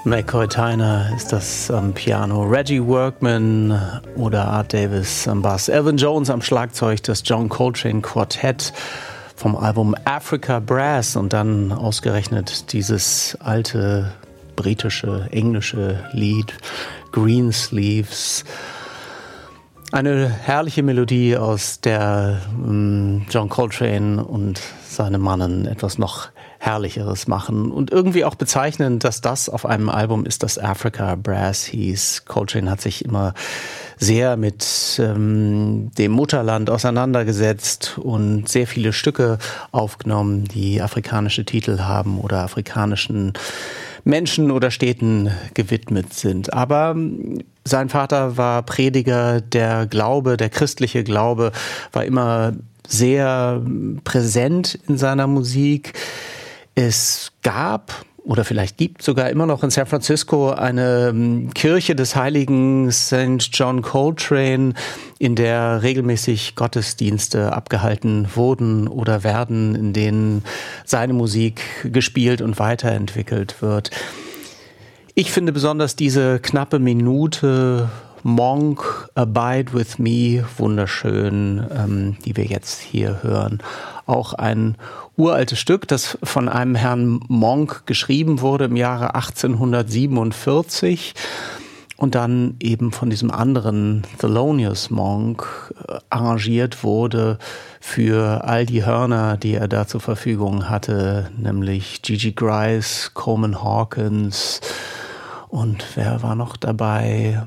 McCoy Tyner ist das am Piano, Reggie Workman oder Art Davis am Bass, Elvin Jones am Schlagzeug, das John Coltrane Quartett vom Album Africa Brass und dann ausgerechnet dieses alte britische, englische Lied Greensleeves. Eine herrliche Melodie, aus der John Coltrane und seine Mannen etwas noch Herrlicheres machen und irgendwie auch bezeichnend, dass das auf einem Album ist, das Africa Brass hieß. Coltrane hat sich immer sehr mit dem Mutterland auseinandergesetzt und sehr viele Stücke aufgenommen, die afrikanische Titel haben oder afrikanischen Menschen oder Städten gewidmet sind. Aber sein Vater war Prediger, der Glaube, der christliche Glaube war immer sehr präsent in seiner Musik. Es gab oder vielleicht gibt sogar immer noch in San Francisco eine Kirche des heiligen St. John Coltrane, in der regelmäßig Gottesdienste abgehalten wurden oder werden, in denen seine Musik gespielt und weiterentwickelt wird. Ich finde besonders diese knappe Minute Monk, Abide With Me, wunderschön, die wir jetzt hier hören. Auch ein uraltes Stück, das von einem Herrn Monk geschrieben wurde im Jahre 1847 und dann eben von diesem anderen Thelonious Monk arrangiert wurde für all die Hörner, die er da zur Verfügung hatte, nämlich Gigi Grice, Coleman Hawkins und wer war noch dabei?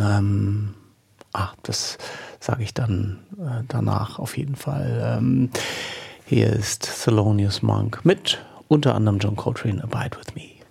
Das sage ich dann danach auf jeden Fall. Hier ist Thelonious Monk mit unter anderem John Coltrane, Abide With Me.